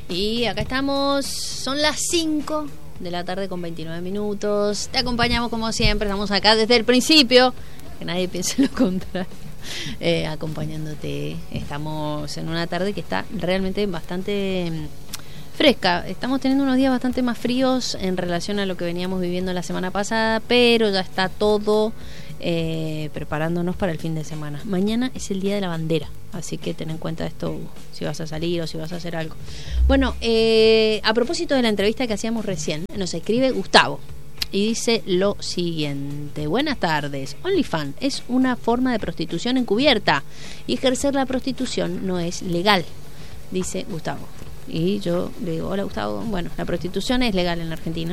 Y acá estamos, son las 5 de la tarde con 29 minutos. Te acompañamos como siempre, estamos acá desde el principio, que nadie piense lo contrario, acompañándote. Estamos en una tarde que está realmente bastante fresca. Estamos teniendo unos días bastante más fríos en relación a lo que veníamos viviendo la semana pasada, pero ya está todo preparándonos para el fin de semana. Mañana es el día de la bandera, así que ten en cuenta esto si vas a salir o si vas a hacer algo. Bueno, a propósito de la entrevista que hacíamos recién, nos escribe Gustavo y dice lo siguiente: buenas tardes, OnlyFans es una forma de prostitución encubierta y ejercer la prostitución no es legal, dice Gustavo. Y yo le digo, hola Gustavo, bueno, la prostitución es legal en la Argentina.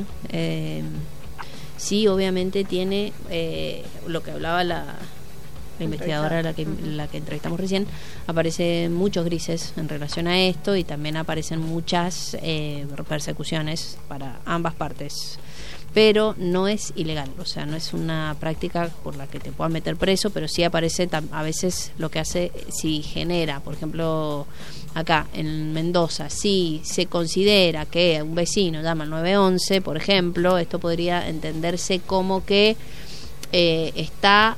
Sí, obviamente tiene lo que hablaba la investigadora, la que entrevistamos recién, aparecen muchos grises en relación a esto y también aparecen muchas persecuciones para ambas partes, pero no es ilegal, o sea, no es una práctica por la que te puedan meter preso, pero sí aparece a veces lo que hace, si genera, por ejemplo, acá en Mendoza, si se considera que un vecino llama al 911, por ejemplo, esto podría entenderse como que está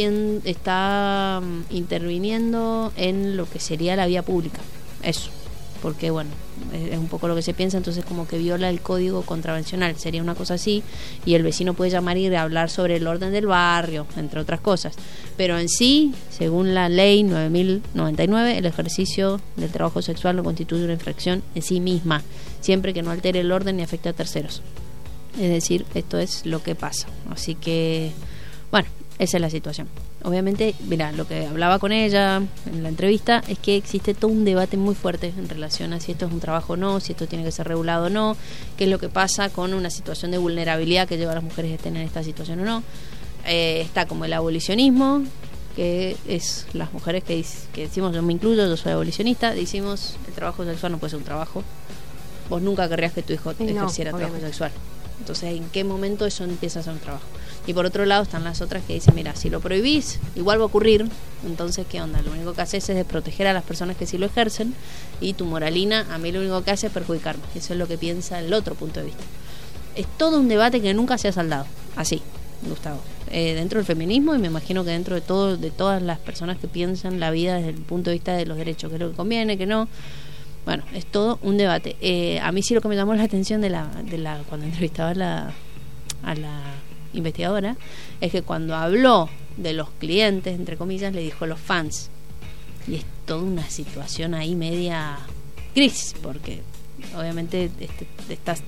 interviniendo en lo que sería la vía pública, eso, porque bueno, es un poco lo que se piensa, entonces como que viola el código contravencional, sería una cosa así, y el vecino puede llamar y hablar sobre el orden del barrio, entre otras cosas, pero en sí, según la ley 9099, el ejercicio del trabajo sexual no constituye una infracción en sí misma, siempre que no altere el orden ni afecte a terceros. Es decir, esto es lo que pasa, así que bueno, esa es la situación. Obviamente, mira, lo que hablaba con ella en la entrevista es que existe todo un debate muy fuerte en relación a si esto es un trabajo o no, si esto tiene que ser regulado o no, qué es lo que pasa con una situación de vulnerabilidad que lleva a las mujeres a estén en esta situación o no. Está como el abolicionismo, que es las mujeres que decimos, yo me incluyo, yo soy abolicionista, decimos el trabajo sexual no puede ser un trabajo. Vos nunca querrías que tu hijo ejerciera trabajo sexual. Entonces, ¿en qué momento eso empieza a ser un trabajo? Y por otro lado están las otras que dicen, mira, si lo prohibís, igual va a ocurrir, entonces, ¿qué onda? Lo único que haces es de proteger a las personas que sí lo ejercen, y tu moralina, a mí lo único que hace es perjudicarme. Eso es lo que piensa el otro punto de vista. Es todo un debate que nunca se ha saldado, así, Gustavo. Dentro del feminismo, y me imagino que dentro de todas las personas que piensan la vida desde el punto de vista de los derechos, que es lo que conviene, que no. Bueno, es todo un debate. A mí sí lo que me llamó la atención de la cuando entrevistaba a la investigadora es que cuando habló de los clientes, entre comillas, le dijo los fans, y es toda una situación ahí media gris, porque obviamente esta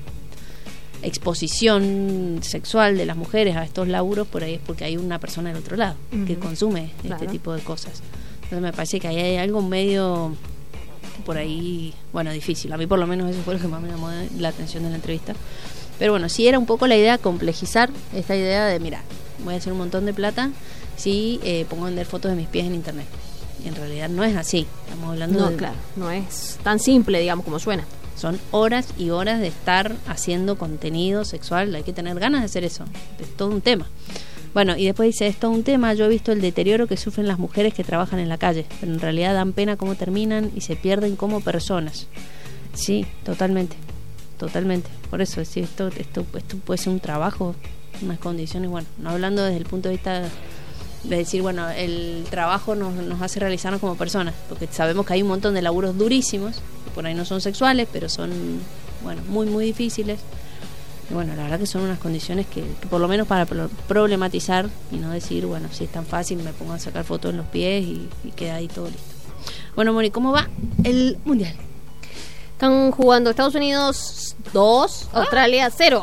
exposición sexual de las mujeres a estos laburos por ahí es porque hay una persona del otro lado que consume este tipo de cosas. Entonces me parece que ahí hay algo medio por ahí, bueno, difícil. A mí por lo menos eso fue lo que más me llamó la atención de la entrevista. Pero bueno, sí era un poco la idea complejizar esta idea de, mira, voy a hacer un montón de plata si pongo a vender fotos de mis pies en internet. Y en realidad no es así. Estamos hablando claro, no es tan simple, digamos, como suena. Son horas y horas de estar haciendo contenido sexual. Hay que tener ganas de hacer eso. Es todo un tema. Bueno, y después dice, es todo un tema, yo he visto el deterioro que sufren las mujeres que trabajan en la calle, pero en realidad dan pena cómo terminan y se pierden como personas. Sí, totalmente. Por eso, sí, esto puede ser un trabajo, unas condiciones, bueno, no hablando desde el punto de vista de decir, bueno, el trabajo nos hace realizarnos como personas, porque sabemos que hay un montón de laburos durísimos, que por ahí no son sexuales, pero son, bueno, muy, muy difíciles. Y bueno, la verdad que son unas condiciones que por lo menos para problematizar y no decir, bueno, si es tan fácil me pongo a sacar fotos en los pies y queda ahí todo listo. Bueno, Moni, ¿cómo va el Mundial? Están jugando Estados Unidos 2, Australia 0.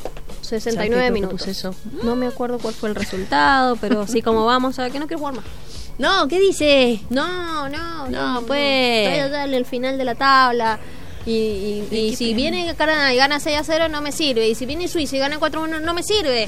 69 minutos. Eso? No me acuerdo cuál fue el resultado, pero así como vamos, ¿sabes que no quiero jugar más? No, ¿qué dice? No, pues. Estoy allá en el final de la tabla. Y si viene Canadá y gana 6-0 no me sirve. Y si viene Suiza y gana 4-1 no me sirve.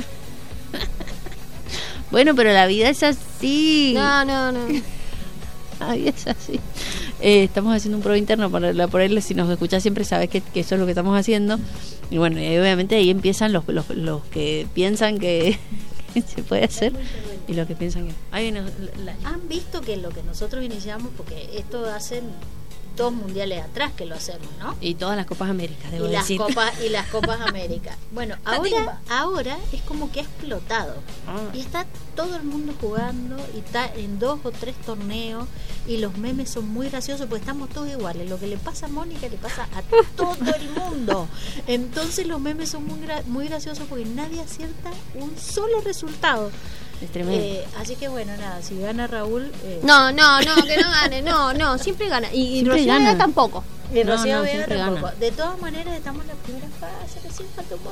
Bueno, pero la vida es así. No. La vida es así. Estamos haciendo un prueba interno por él, si nos escuchas siempre sabes que eso es lo que estamos haciendo. Y bueno, y obviamente ahí empiezan los que piensan que se puede hacer y los que piensan que... ¿Han visto que lo que nosotros iniciamos, porque esto hacen 2 mundiales atrás que lo hacemos, ¿no? Y todas las Copas Américas, debo y las decir. Copas Américas. Bueno, ahora es como que ha explotado. Y está todo el mundo jugando y está en 2 o 3 torneos y los memes son muy graciosos porque estamos todos iguales. Lo que le pasa a Mónica le pasa a todo el mundo. Entonces los memes son muy graciosos porque nadie acierta un solo resultado. Es tremendo. Así que bueno, nada, si gana Raúl... No, que no gane, no, siempre gana. Y Rocío Vega tampoco. Y Rocío Vega tampoco. De todas maneras, estamos en la primera fase, recién falta un montón.